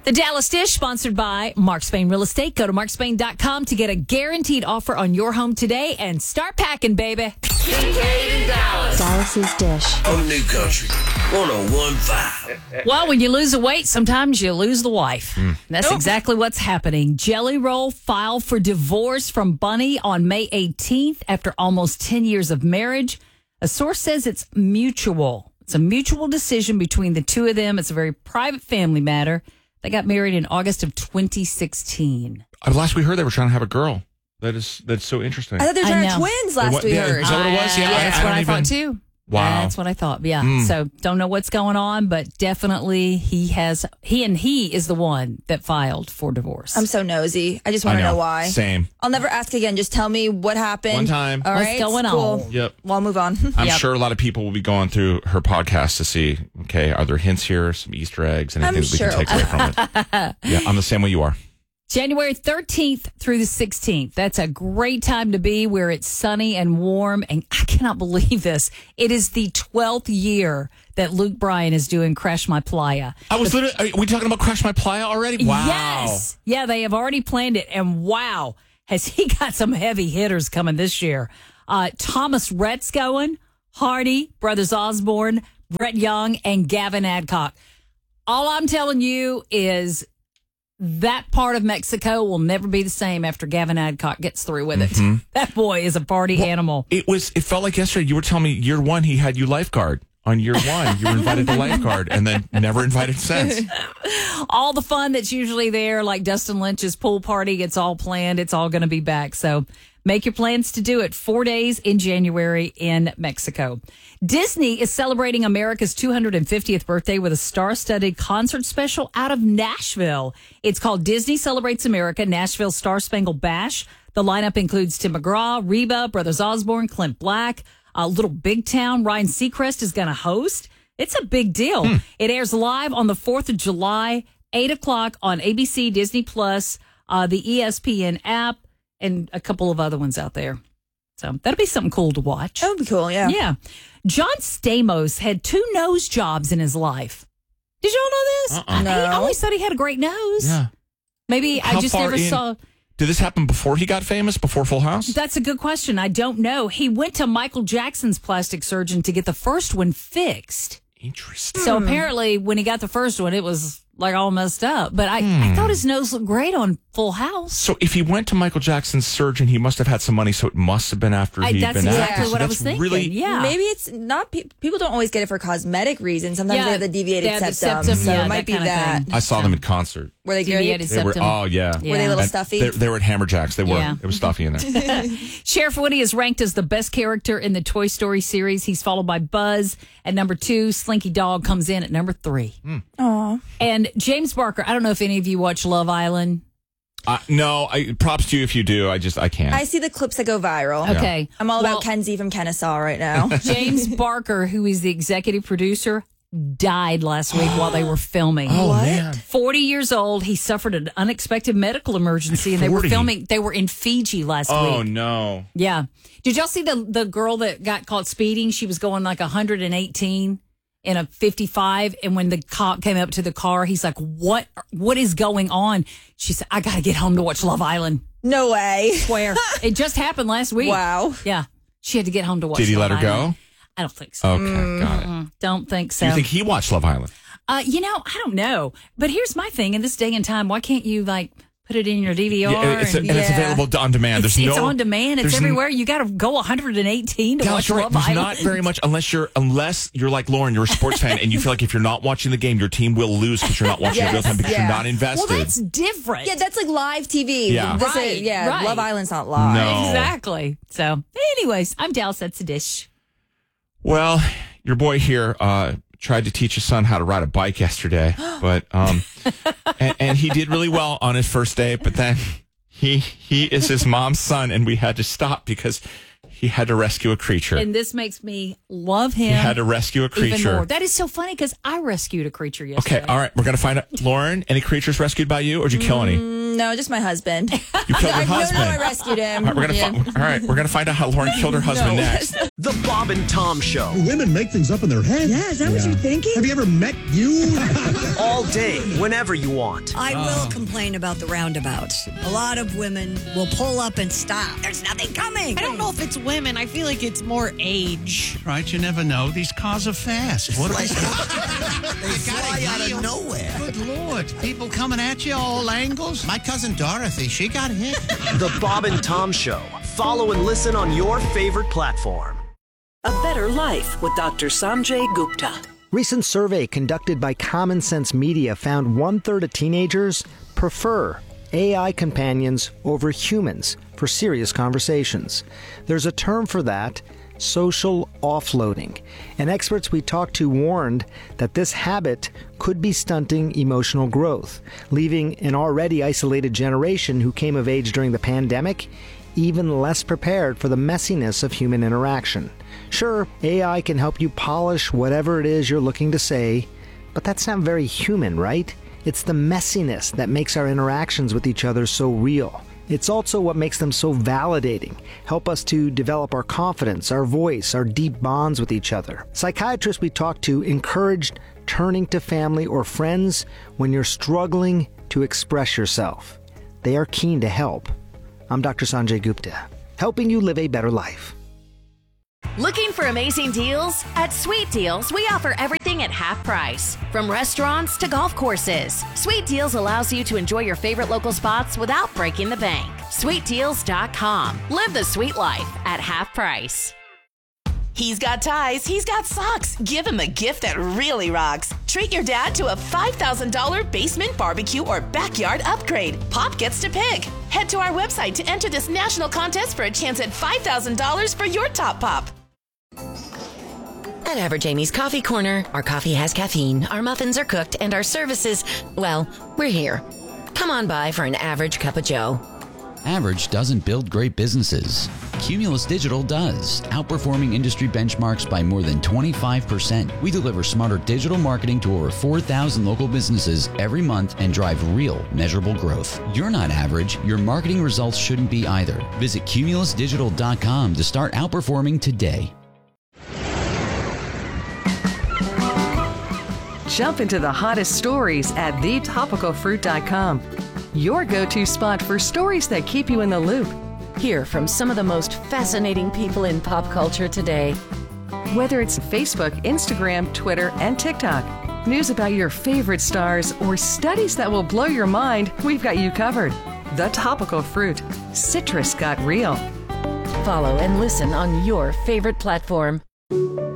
The Dallas Dish, sponsored by Mark Spain Real Estate. Go to markspain.com to get a guaranteed offer on your home today and start packing, baby. Kincaid in Dallas. Dallas's Dish. On New Country 101.5. Well, when you lose the weight, sometimes you lose the wife. That's exactly what's happening. Jelly Roll filed for divorce from Bunny on May 18th after almost 10 years of marriage. A source says it's mutual. It's a mutual decision between the two of them. It's a very private family matter. They got married in August of 2016. Last we heard, they were trying to have a girl. That's so interesting. I thought they were trying to have twins last we heard. Is that what it was? Yeah, that's what I thought too. Wow. That's what I thought. Yeah. So don't know what's going on, but definitely he is the one that filed for divorce. I'm so nosy. I just want to know why. Same. I'll never ask again. Just tell me what happened. One time. All What's right. going cool. on? Yep. Well, I'll move on. I'm sure a lot of people will be going through her podcast to see, okay, are there hints here, some Easter eggs, anything that we can take away from it? Yeah, I'm the same way you are. January 13th through the 16th. That's a great time to be where it's sunny and warm. And I cannot believe this. It is the 12th year that Luke Bryan is doing Crash My Playa. Are we talking about Crash My Playa already? Wow. Yes. Yeah, they have already planned it. And wow, has he got some heavy hitters coming this year. Thomas Rhett's going, Hardy, Brothers Osborne, Brett Young, and Gavin Adcock. All I'm telling you is that part of Mexico will never be the same after Gavin Adcock gets through with it. That boy is a party animal. It felt like yesterday you were telling me year one he had you lifeguard. On year one, you were invited to lifeguard and then never invited since. All the fun that's usually there, like Dustin Lynch's pool party, it's all planned. It's all going to be back. So make your plans to do it. 4 days in January in Mexico. Disney is celebrating America's 250th birthday with a star-studded concert special out of Nashville. It's called Disney Celebrates America, Nashville Star-Spangled Bash. The lineup includes Tim McGraw, Reba, Brothers Osborne, Clint Black, Little Big Town. Ryan Seacrest is going to host. It's a big deal. It airs live on the 4th of July, 8 o'clock on ABC, Disney Plus, the ESPN app, and a couple of other ones out there. So that'll be something cool to watch. That would be cool, yeah. Yeah. John Stamos had 2 nose jobs in his life. Did y'all know this? No. I always thought he had a great nose. Yeah. Maybe I just never saw. Did this happen before he got famous, before Full House? That's a good question. I don't know. He went to Michael Jackson's plastic surgeon to get the first one fixed. Interesting. So apparently when he got the first one, it was like all messed up. But I thought his nose looked great on Full House. So if he went to Michael Jackson's surgeon, he must have had some money, so it must have been after he'd that's been exactly active. what I was thinking. Really, yeah. Maybe it's not, people don't always get it for cosmetic reasons. Sometimes they have the deviated they have the septum. So yeah, it might be kind of that. thing. I saw them in concert. Were they Deviated great? They were, septum. oh, yeah. Were they a little And stuffy? They were at Hammerjacks. They were. Yeah. It was stuffy in there. Sheriff Woody is ranked as the best character in the Toy Story series. He's followed by Buzz at number 2. Slinky Dog comes in at number 3. Aw. And James Barker, I don't know if any of you watch Love Island. No, props to you if you do. I can't. I see the clips that go viral. Okay. I'm all Well, about Kenzie from Kennesaw right now. James Barker, who is the executive producer, died last week while they were filming. Oh, man. 40 years old. He suffered an unexpected medical emergency, and they were 40? filming. They were in Fiji last Oh, week. no. Yeah. Did y'all see the girl that got caught speeding? She was going like 118 in a 55, and when the cop came up to the car, he's like, "What is going on?" She said, "I got to get home to watch Love Island." No way. Swear. It just happened last week. Wow. Yeah. She had to get home to watch. Did he Love let her Island. go? I don't think so. Okay, got it. Don't think so. Do you think he watched Love Island? I don't know. But here's my thing. In this day and time, why can't you put it in your DVR? Yeah, it's available on demand. It's on demand. It's everywhere. You got to go 118 to Dallas, watch Love there's Island. not very much unless you're like Lauren, you're a sports fan, and you feel like if you're not watching the game, your team will lose because you're not watching it real time because you're not invested. Well, that's different. Yeah, that's like live TV. Yeah. Right. Love Island's not live. No. Exactly. So, anyways, I'm Dallas. That's the dish. Well, your boy here tried to teach his son how to ride a bike yesterday, but and he did really well on his first day. But then he is his mom's son, and we had to stop because he had to rescue a creature. And this makes me love him. He had to rescue a creature. Even more. That is so funny because I rescued a creature yesterday. Okay, all right, we're gonna find out. Lauren, any creatures rescued by you, or did you kill any? No, just my husband. You killed your husband. No, I rescued him. All right, we're gonna find out how Lauren killed her husband next. The Bob and Tom Show. Women make things up in their head. Yeah, is that what you're thinking? Have you ever met you? All day day, whenever you want. I will complain about the roundabouts. A lot of women will pull up and stop. There's nothing coming. I don't know if it's women. I feel like it's more age. Right, you never know. These cars are fast. What They fly out of nowhere. Good Lord. People coming at you all angles. My cousin Dorothy, she got hit. The Bob and Tom Show. Follow and listen on your favorite platform. A Better Life with Dr. Sanjay Gupta. Recent survey conducted by Common Sense Media found 1/3 of teenagers prefer AI companions over humans for serious conversations. There's a term for that, social offloading. And experts we talked to warned that this habit could be stunting emotional growth, leaving an already isolated generation who came of age during the pandemic even less prepared for the messiness of human interaction. Sure, AI can help you polish whatever it is you're looking to say, but that's not very human, right? It's the messiness that makes our interactions with each other so real. It's also what makes them so validating, help us to develop our confidence, our voice, our deep bonds with each other. Psychiatrists we talked to encouraged turning to family or friends when you're struggling to express yourself. They are keen to help. I'm Dr. Sanjay Gupta, helping you live a better life. Looking for amazing deals? At Sweet Deals, we offer everything at half price. From restaurants to golf courses, Sweet Deals allows you to enjoy your favorite local spots without breaking the bank. SweetDeals.com. Live the sweet life at half price. He's got ties, he's got socks. Give him a gift that really rocks. Treat your dad to a $5,000 basement barbecue or backyard upgrade. Pop gets to pick. Head to our website to enter this national contest for a chance at $5,000 for your top pop. At Average Amy's Coffee Corner, our coffee has caffeine, our muffins are cooked, and our services, well, we're here. Come on by for an average cup of joe. Average doesn't build great businesses. Cumulus Digital does, outperforming industry benchmarks by more than 25%. We deliver smarter digital marketing to over 4,000 local businesses every month and drive real, measurable growth. You're not average. Your marketing results shouldn't be either. Visit cumulusdigital.com to start outperforming today. Jump into the hottest stories at thetopicalfruit.com. Your go-to spot for stories that keep you in the loop. Hear from some of the most fascinating people in pop culture today. Whether it's Facebook, Instagram, Twitter, and TikTok, news about your favorite stars, or studies that will blow your mind, we've got you covered. The Topical Fruit. Citrus got real. Follow and listen on your favorite platform.